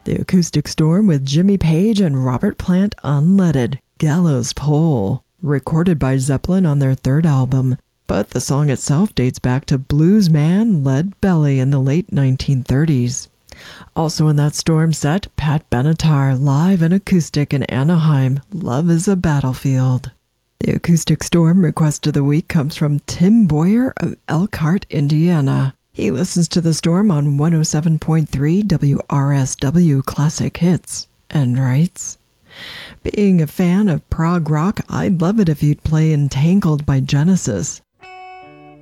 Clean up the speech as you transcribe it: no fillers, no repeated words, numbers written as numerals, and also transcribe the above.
The Acoustic Storm with Jimmy Page and Robert Plant unleaded, Gallows Pole, recorded by Zeppelin on their third album, but the song itself dates back to blues man Lead Belly in the late 1930s. Also in that Storm set, Pat Benatar live and acoustic in Anaheim, Love is a Battlefield. The Acoustic Storm request of the week comes from Tim Boyer of Elkhart, Indiana. He listens to the Storm on 107.3 WRSW Classic Hits and writes, "Being a fan of prog rock, I'd love it if you'd play Entangled by Genesis.